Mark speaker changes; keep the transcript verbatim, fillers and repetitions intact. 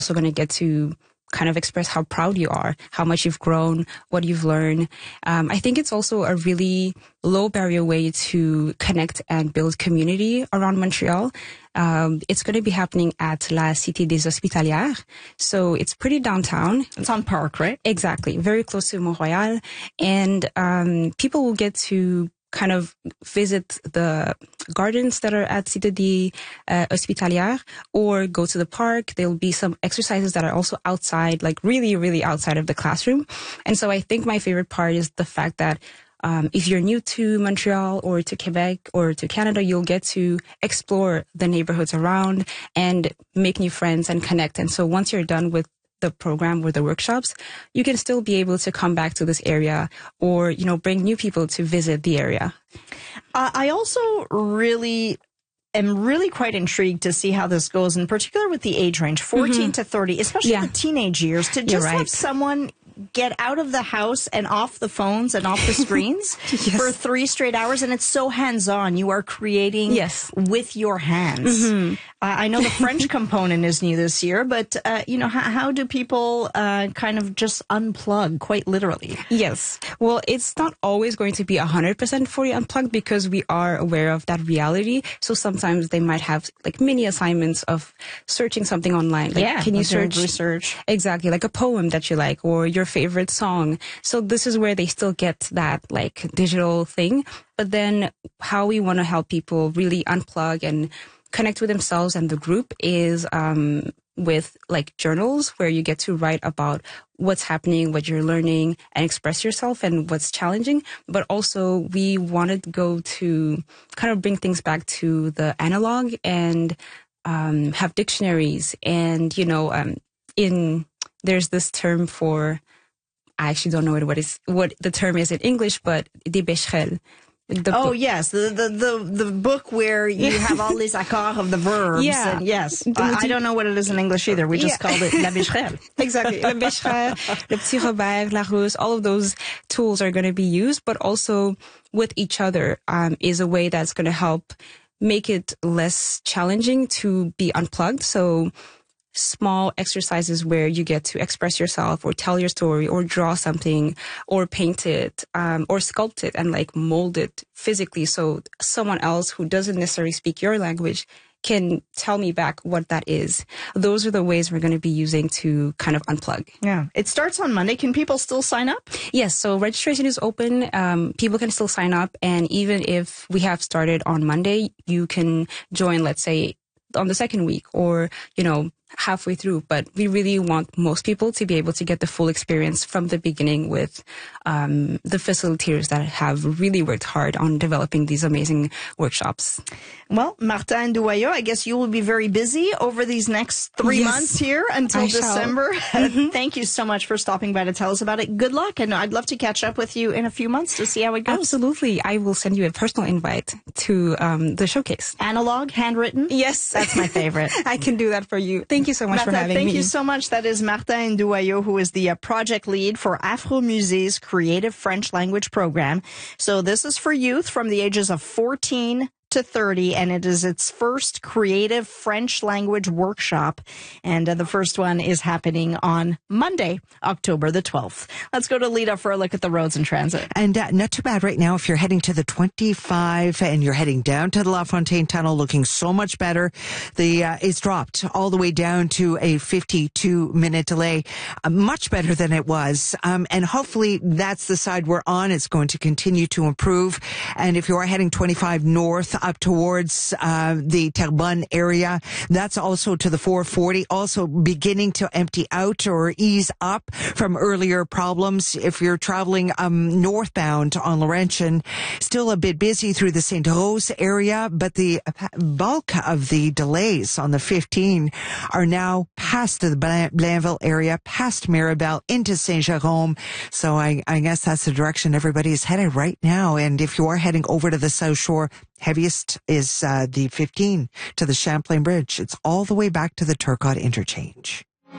Speaker 1: also going to get to kind of express how proud you are, how much you've grown, what you've learned. Um, I think it's also a really low barrier way to connect and build community around Montreal. Um, it's going to be happening at La Cité des Hospitalières. So it's pretty downtown.
Speaker 2: It's on Park, right?
Speaker 1: Exactly. Very close to Mont-Royal. And um, people will get to kind of visit the gardens that are at Cité des uh, Hospitalières or go to the park. There'll be some exercises that are also outside, like really, really outside of the classroom. And so I think my favorite part is the fact that um, if you're new to Montreal or to Quebec or to Canada, you'll get to explore the neighborhoods around and make new friends and connect. And so once you're done with the program or the workshops, you can still be able to come back to this area or, you know, bring new people to visit the area.
Speaker 2: Uh, I also really am really quite intrigued to see how this goes, in particular with the age range, fourteen mm-hmm. to thirty, especially yeah. the teenage years, to just
Speaker 1: right.
Speaker 2: have someone get out of the house and off the phones and off the screens yes. for three straight hours. And it's so hands-on. You are creating
Speaker 1: yes.
Speaker 2: with your hands. Mm-hmm. Uh, I know the French component is new this year, but, uh, you know, how, how do people uh, kind of just unplug, quite literally?
Speaker 1: Yes. Well, it's not always going to be one hundred percent fully unplugged because we are aware of that reality. So sometimes they might have like mini assignments of searching something online. Like,
Speaker 2: yeah.
Speaker 1: Can you search?
Speaker 2: Research.
Speaker 1: Exactly. Like a poem that you like or your favorite song. So this is where they still get that like digital thing. But then how we want to help people really unplug and connect with themselves and the group is um, with like journals where you get to write about what's happening, what you're learning, and express yourself and what's challenging. But also we wanted to go to kind of bring things back to the analog and um, have dictionaries. And, you know, um, in there's this term for, I actually don't know what, what is what the term is in English, but des bécherelles.
Speaker 2: The oh, book. yes. The, the, the, the book where you have all these accords of the verbs.
Speaker 1: Yeah.
Speaker 2: And yes. I, I don't know what it is in English either. We just yeah. called it La Bécherelle.
Speaker 1: Exactly. La Bécherelle, Le Petit Robert, La Rousse, all of those tools are going to be used, but also with each other um, is a way that's going to help make it less challenging to be unplugged. So small exercises where you get to express yourself or tell your story or draw something or paint it um, or sculpt it and like mold it physically so someone else who doesn't necessarily speak your language can tell me back what that is. Those are the ways we're going to be using to kind of unplug.
Speaker 2: Yeah. It starts on Monday. Can people still sign up?
Speaker 1: Yes. So registration is open. Um, people can still sign up. And even if we have started on Monday, you can join, let's say, on the second week or, you know, halfway through, but we really want most people to be able to get the full experience from the beginning with um, the facilitators that have really worked hard on developing these amazing workshops.
Speaker 2: Well, Martin Douaillot, I guess you will be very busy over these next three
Speaker 1: yes,
Speaker 2: months here until
Speaker 1: I
Speaker 2: December. Mm-hmm. Thank you so much for stopping by to tell us about it. Good luck, and I'd love to catch up with you in a few months to see how it goes.
Speaker 1: Absolutely. I will send you a personal invite to um, the showcase.
Speaker 2: Analog, handwritten?
Speaker 1: Yes.
Speaker 2: That's my favorite.
Speaker 1: I can do that for you. Thank you so much
Speaker 2: Martin,
Speaker 1: for having
Speaker 2: thank
Speaker 1: me.
Speaker 2: Thank you so much. That is Martin Douaillot, who is the uh, project lead for Afromusé's Creative French Language Program. So this is for youth from the ages of fourteen to thirty, and it is its first creative French language workshop. And uh, the first one is happening on Monday, October the twelfth. Let's go to Lita for a look at the roads and transit.
Speaker 3: And uh, not too bad right now if you're heading to the twenty-five and you're heading down to the La Fontaine Tunnel, looking so much better. The uh, it's dropped all the way down to a fifty-two minute delay, uh, much better than it was. Um, and hopefully that's the side we're on. It's going to continue to improve. And if you are heading twenty-five north, up towards uh, the Terrebonne area. That's also to the four forty, also beginning to empty out or ease up from earlier problems. If you're traveling um, northbound on Laurentian, still a bit busy through the Saint Rose area, but the bulk of the delays on the fifteen are now past the Blainville area, past Mirabel, into Saint Jérôme. So I, I guess that's the direction everybody is headed right now. And if you are heading over to the South Shore, heaviest is uh, the fifteen to the Champlain Bridge. It's all the way back to the Turcotte interchange.